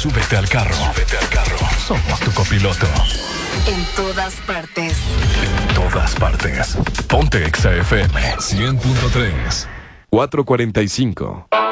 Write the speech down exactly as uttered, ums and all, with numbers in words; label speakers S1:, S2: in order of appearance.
S1: Súbete al carro. Súbete al carro. Somos tu copiloto.
S2: En todas partes.
S1: En todas partes. Ponte Exa F M cien punto tres.
S3: cuatro cuarenta y cinco.